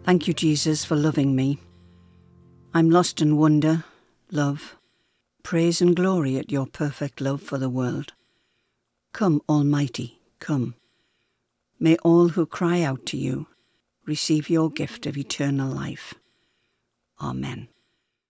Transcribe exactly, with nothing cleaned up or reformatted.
Thank you, Jesus, for loving me. I'm lost in wonder, love, praise and glory at your perfect love for the world. Come, Almighty, come. May all who cry out to you receive your gift of eternal life. Amen.